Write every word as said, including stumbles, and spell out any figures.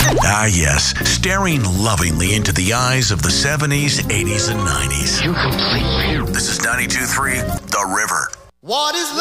Ah, yes, staring lovingly into the eyes of the seventies, eighties, and nineties. You complete me. This is ninety-two point three The River. What is